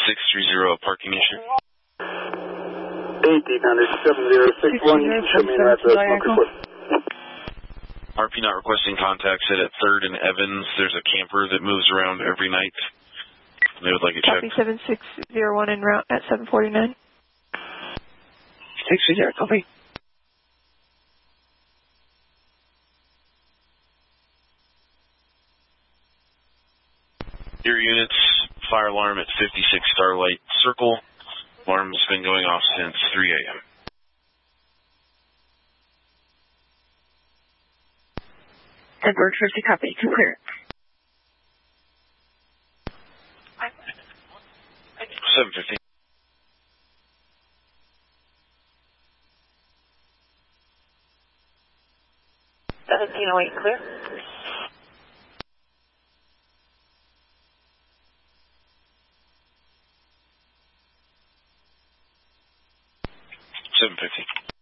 70630, a parking issue. 7061, you can show me an address and report. RP not requesting contact, set at 3rd and Evans. There's a camper that moves around every night. They would like a check. Copy 7601 en route at 749. 630, copy. Your units, fire alarm at 56 Starlight Circle. Alarm's been going off since 3 a.m. Edward 50, copy. Can clear it. 7:15. Clear. 7:15.